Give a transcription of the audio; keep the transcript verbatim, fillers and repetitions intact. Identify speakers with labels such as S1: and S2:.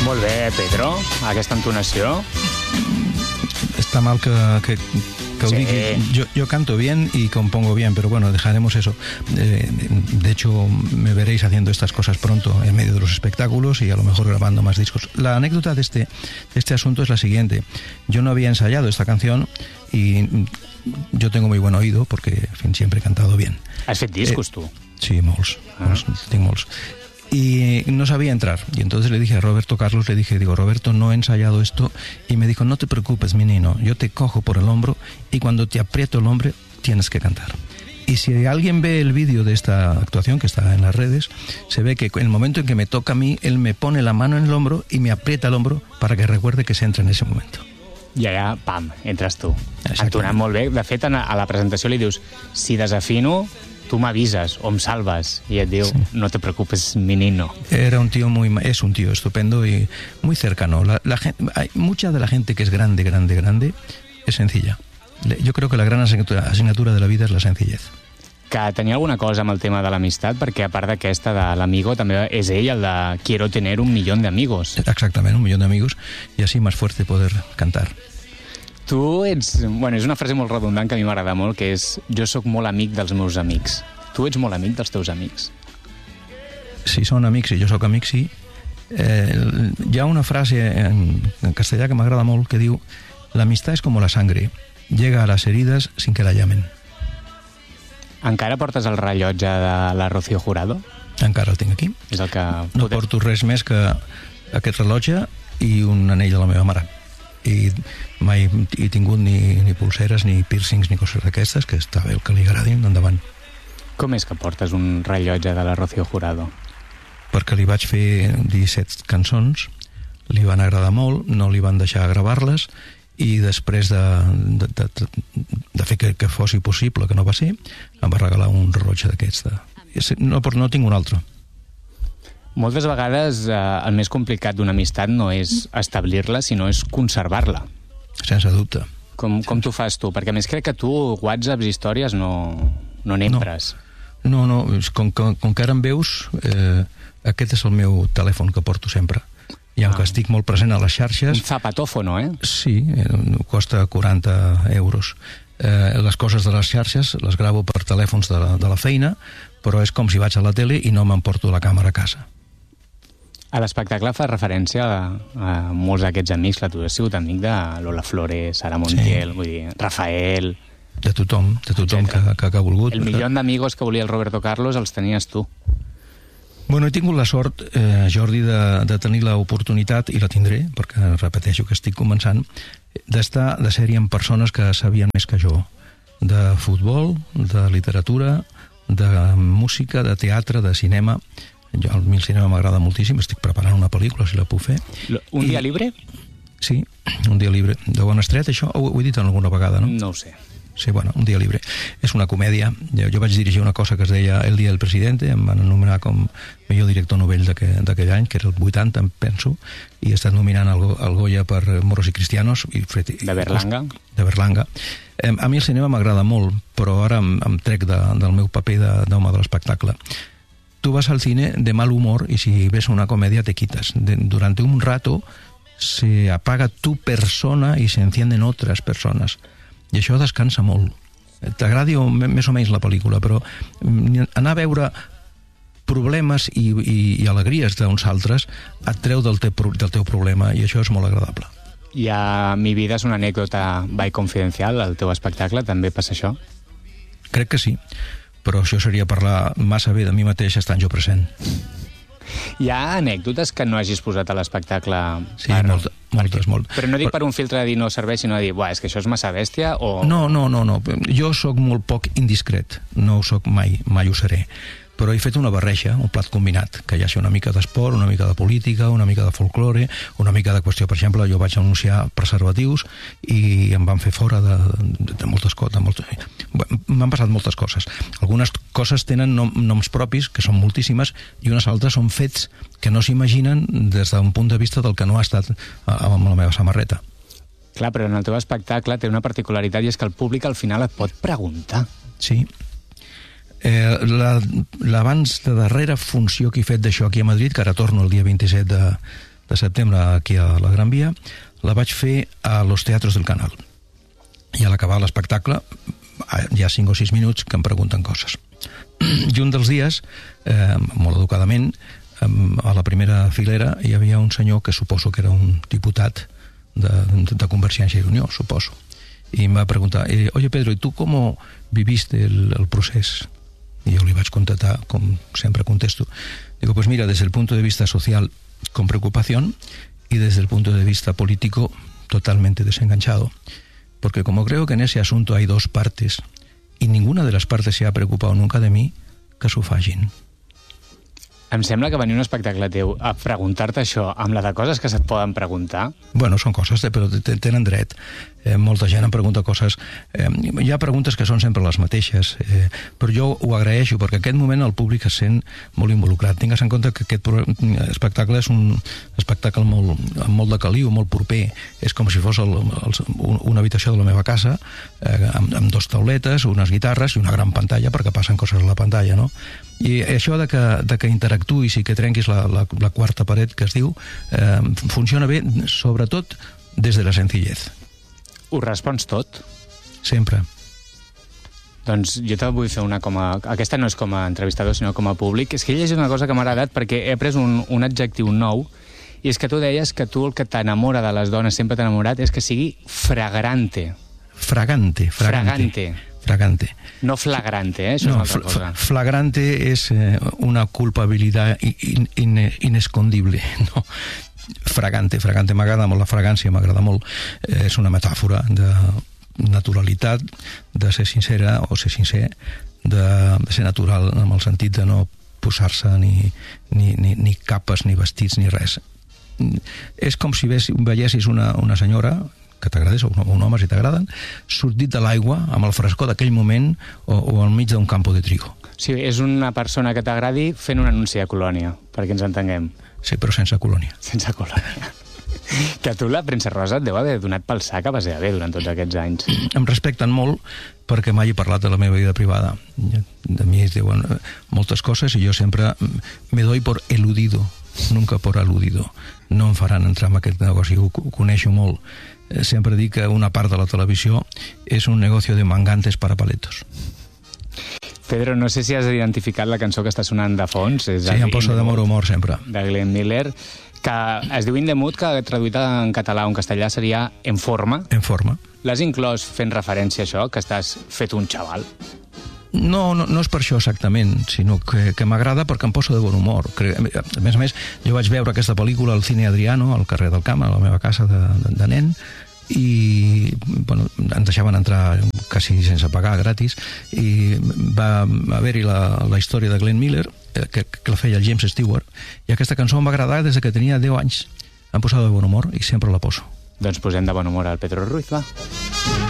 S1: Molt bé, Pedro, aquesta entonació.
S2: Está mal que, que, que
S1: Sí.
S2: diga. Yo, yo canto bien y compongo bien, pero bueno, dejaremos eso. Eh, de hecho, me veréis haciendo estas cosas pronto en medio de los espectáculos y a lo mejor grabando más discos. La anécdota de este, de este asunto es la siguiente. Yo no había ensayado esta canción y yo tengo muy buen oído porque, en fin, siempre he cantado bien.
S1: Has fet discos, eh, tu?
S2: Sí, molts, molts,
S1: Ah.
S2: tinc molts. Y no sabía entrar. Y entonces le dije a Roberto Carlos, le dije, digo, Roberto, no he ensayado esto. Y me dijo, no te preocupes, mi niño, yo te cojo por el hombro y cuando te aprieto el hombro tienes que cantar. Y si alguien ve el vídeo de esta actuación, que está en las redes, se ve que en el momento en que me toca a mí, él me pone la mano en el hombro y me aprieta el hombro para que recuerde que se entra en ese momento.
S1: I allà, pam, entres tu.
S2: Exactament.
S1: Entonant molt bé. De fet, a la presentació li dius, si desafino, tu m'avises o em salves. I et diu,
S2: Sí.
S1: no te preocupes, mi nino.
S2: Era un tío muy, es un tío estupendo y muy cercano. La, la gente, hay mucha de la gente que es grande, grande, grande, es sencilla. Le- Yo creo que la gran asignatura, asignatura de la vida es la sencillez.
S1: Que tenia alguna cosa amb el tema de l'amistat, perquè a part d'aquesta de l'amigo, també és ell el de quiero tener un millón de amigos.
S2: Exactamente, un millón de amigos y así más fuerte poder cantar.
S1: Tu ets... Bueno, és una frase molt redundant que a mi m'agrada molt, que és jo sóc molt amic dels meus amics. Tu ets molt amic dels teus amics.
S2: Si son amics i jo sóc amic, sí. Eh, hi ha una frase en, en castellà que m'agrada molt que diu la amistad es como la sangre, llega a las heridas sin que la llamen.
S1: Encara portes el rellotge de la Rocío Jurado?
S2: Encara el tinc aquí.
S1: És el que...
S2: No porto res més que aquest rellotge i un anell de la meva mare. I mai he tingut ni, ni pulseres, ni piercings, ni coses d'aquestes, que està bé el que li agradin, endavant.
S1: Com és que portes un rellotge de la Rocío Jurado?
S2: Perquè li vaig fer disset cançons, li van agradar molt, no li van deixar gravar-les, i després de, de, de, de fer que, que fos possible, que no va ser, em va regalar un rellotge d'aquests. De... No, no tinc un altre.
S1: Moltes vegades eh, el més complicat d'una amistat no és establir-la, sinó és conservar-la.
S2: Sense dubte.
S1: Com, com t'ho fas tu? Perquè a més crec que tu whatsapps, històries, no, no n'empres.
S2: No, no, com, com, com que ara em veus, eh, aquest és el meu telèfon que porto sempre. I aunque
S1: Ah.
S2: estic molt present a les xarxes...
S1: Un zapatófono, eh?
S2: Sí, eh, costa quaranta euros. Eh, les coses de les xarxes les gravo per telèfons de la, de la feina, però és com si vaig a la tele i no m'emporto la càmera a casa.
S1: A l'espectacle fa referència a, a molts d'aquests amics, que tu has sigut amic de Lola Flores, Sara Montiel, sí. Vull dir, Rafael...
S2: De tothom, de tothom que, que, que ha volgut.
S1: El milió d'amigos que volia el Roberto Carlos els tenies tu.
S2: Bueno, he tingut la sort, eh, Jordi, de, de tenir l'oportunitat, i la tindré, perquè repeteixo que estic començant, d'estar de sèrie amb persones que sabien més que jo, de futbol, de literatura, de música, de teatre, de cinema. Jo, a mi el cinema m'agrada moltíssim, estic preparant una pel·lícula, si la puc fer.
S1: Un
S2: I-
S1: dia libre?
S2: Sí, un dia libre. De Bonestret, això ho, ho he dit alguna vegada, no?
S1: No ho sé.
S2: Sí, bueno, un dia libre. És una comèdia. Jo, jo vaig dirigir una cosa que es deia El dia del presidente, em van anomenar com millor director novell d'aquell d'aquell any, que era el vuitanta, em penso, i he estat nominant el, Go- el Goya per Moros i Cristianos. I,
S1: De Berlanga?
S2: De Berlanga. Eh, a mi el cinema m'agrada molt, però ara em, em trec de, del meu paper de- d'home de l'espectacle. Tu vas al cine de mal humor y si ves una comedia te quitas. De, durante un rato se apaga tu persona i se encienden otras persones. I això descansa molt. T'agradi o m- més o menys la pel·lícula, però mm, anar a veure problemes i, i, i alegries d'uns altres et treu del, te, del teu problema i això és molt agradable.
S1: I a Mi vida és una anècdota by confidencial, al teu espectacle, també passa això?
S2: Crec que sí, però això seria parlar massa bé de mi mateix estant jo present.
S1: Hi ha anècdotes que no hagis posat a l'espectacle?
S2: Sí, molta, moltes, moltes.
S1: Però no dic per un filtre de dir no serveix, sinó de dir, buah, és que això és massa bèstia, o...
S2: No, no, no, no. Jo sóc molt poc indiscret. No ho sóc mai, mai ho seré. Però he fet una barreja, un plat combinat, que hi hagi una mica d'esport, una mica de política, una mica de folklore, una mica de qüestió. Per exemple, jo vaig anunciar preservatius i em van fer fora de, de, de moltes coses. Moltes... M'han passat moltes coses. Algunes coses tenen nom, noms propis, que són moltíssimes, i unes altres són fets que no s'imaginen des d'un punt de vista del que no ha estat amb la meva samarreta.
S1: Clar, però en el teu espectacle té una particularitat i és que el públic al final et pot preguntar.
S2: Sí. Eh, la, l'abans de darrera funció que he fet d'això aquí a Madrid, que ara torno el dia vint-i-set de, de setembre aquí a la Gran Via, la vaig fer a Los Teatros del Canal. I a l'acabar l'espectacle hi ha cinc o sis minuts que em pregunten coses. I un dels dies, eh, molt educadament, eh, a la primera filera hi havia un senyor que suposo que era un diputat de, de Convergència i Unió, suposo. I em va preguntar, eh, oye Pedro, ¿y tú cómo viviste el, el procés? Y yo le iba a contestar, como siempre contesto. Digo, pues mira, desde el punto de vista social, con preocupación, y desde el punto de vista político, totalmente desenganchado. Porque como creo que en ese asunto hay dos partes, y ninguna de las partes se ha preocupado nunca de mí, que s'ho facin.
S1: Em sembla que venir un espectacle teu a preguntar-te això amb la de coses que se't poden preguntar...
S2: Bueno, són coses, però tenen dret. Eh, molta gent em pregunta coses... Eh, hi ha preguntes que són sempre les mateixes, eh, però jo ho agraeixo, perquè en aquest moment el públic es sent molt involucrat. Tingues en compte que aquest espectacle és un espectacle molt, amb molt de caliu, molt proper. És com si fos el, el, una habitació de la meva casa, eh, amb, amb dos tauletes, unes guitarres i una gran pantalla, perquè passen coses a la pantalla, no? I això de que, de que interactuïs i que trenquis la, la, la quarta paret que es diu, eh, funciona bé, sobretot des de la senzillez.
S1: Ho respons tot?
S2: Sempre.
S1: Doncs jo te vull fer una com a... Aquesta no és com a entrevistador, sinó com a públic. És que he llegit una cosa que m'ha agradat perquè he après un, un adjectiu nou, i és que tu deies que tu el que t'enamora de les dones, sempre t'ha enamorat, és que sigui fragrante.
S2: Fragante. Fragante.
S1: Fragante.
S2: Fragante.
S1: No flagrante, eh? Això
S2: no,
S1: és una altra cosa.
S2: Flagrante és eh, una culpabilitat in, in, inescondible, no? Fragante, fragante, m'agrada molt la fragància, m'agrada molt. Eh, és una metàfora de naturalitat, de ser sincera o ser sincer, de, de ser natural en el sentit de no posar-se ni, ni, ni, ni capes, ni vestits, ni res. És com si ves, veiessis una, una senyora que t'agradés, o un home si t'agraden, sortit de l'aigua amb el frescor d'aquell moment o, o al mig d'un campo de trigo.
S1: Sí, és una persona que t'agradi fent un anunci a Colònia, perquè ens entenguem.
S2: Sí, però sense colònia.
S1: Sense colònia. Que tu la premsa rosa et deu haver donat pel sac a base de bé durant tots aquests anys.
S2: Em respecten molt perquè mai he parlat de la meva vida privada. De mi es diuen moltes coses i jo sempre me doy por eludido, nunca por aludido. No em faran entrar en aquest negoci, ho coneixo molt. Sempre dic que una part de la televisió és un negoci de mangantes para paletos.
S1: Pedro, no sé si has identificat la cançó que està sonant de fons. És
S2: sí, em posa d'amor humor sempre.
S1: De Glenn Miller, que es diu In the Mood, que traduït en català o en castellà seria En forma.
S2: En forma. L'has
S1: inclòs fent referència a això, que estàs fet un xaval?
S2: No, no, no és per això exactament, sinó que, que m'agrada perquè em poso de bon humor. A més a més, jo vaig veure aquesta pel·lícula al Cine Adriano, al carrer del Camp, a la meva casa de, de, de nen, i bueno, ens deixaven entrar quasi sense pagar, gratis, i va haver-hi la, la història de Glenn Miller, que, que la feia el James Stewart, i aquesta cançó em va agradar des que tenia deu anys. Em posava de bon humor i sempre la poso.
S1: Doncs posem de bon humor al Pedro Ruiz, va.